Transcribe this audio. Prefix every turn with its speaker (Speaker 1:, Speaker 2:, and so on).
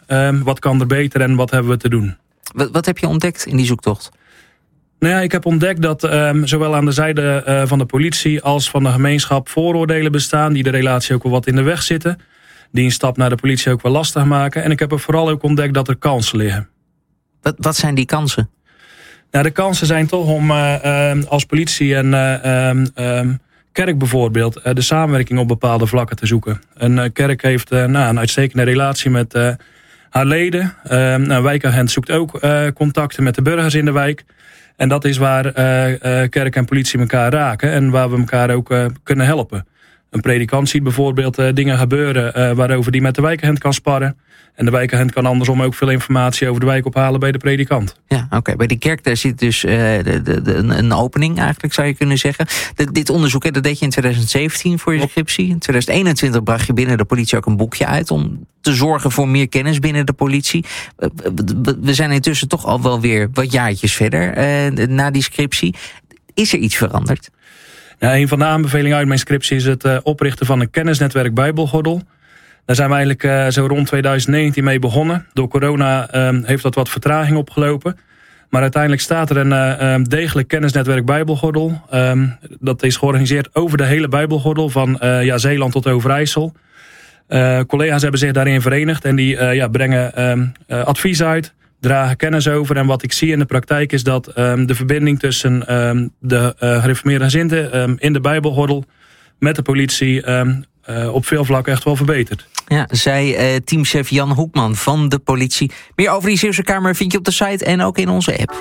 Speaker 1: Wat kan er beter en wat hebben we te doen?
Speaker 2: Wat heb je ontdekt in die zoektocht?
Speaker 1: Nou ja, ik heb ontdekt dat zowel aan de zijde van de politie als van de gemeenschap vooroordelen bestaan, die de relatie ook wel wat in de weg zitten, die een stap naar de politie ook wel lastig maken. En ik heb er vooral ook ontdekt dat er kansen liggen.
Speaker 2: Wat zijn die kansen?
Speaker 1: Nou, de kansen zijn toch om als politie en kerk bijvoorbeeld de samenwerking op bepaalde vlakken te zoeken. Een kerk heeft een uitstekende relatie met haar leden. Een wijkagent zoekt ook contacten met de burgers in de wijk. En dat is waar kerk en politie elkaar raken en waar we elkaar ook kunnen helpen. Een predikant ziet bijvoorbeeld dingen gebeuren waarover die met de wijkagent kan sparren. En de wijkagent kan andersom ook veel informatie over de wijk ophalen bij de predikant.
Speaker 2: Ja, oké. Bij die kerk daar zit dus een opening eigenlijk, zou je kunnen zeggen. Dit onderzoek, dat deed je in 2017 voor je scriptie. In 2021 bracht je binnen de politie ook een boekje uit om te zorgen voor meer kennis binnen de politie. We zijn intussen toch al wel weer wat jaartjes verder na die scriptie. Is er iets veranderd?
Speaker 1: Ja, een van de aanbevelingen uit mijn scriptie is het oprichten van een kennisnetwerk Bijbelgordel. Daar zijn we eigenlijk zo rond 2019 mee begonnen. Door corona heeft dat wat vertraging opgelopen. Maar uiteindelijk staat er een degelijk kennisnetwerk Bijbelgordel. Dat is georganiseerd over de hele Bijbelgordel, van Zeeland tot Overijssel. Collega's hebben zich daarin verenigd en die brengen advies uit, dragen kennis over. En wat ik zie in de praktijk is dat de verbinding tussen de gereformeerde gezinten in de Bijbelgordel met de politie op veel vlakken echt wel verbeterd.
Speaker 2: Ja, zei teamchef Jan Hoekman van de politie. Meer over die Zeeuwse Kamer vind je op de site en ook in onze app.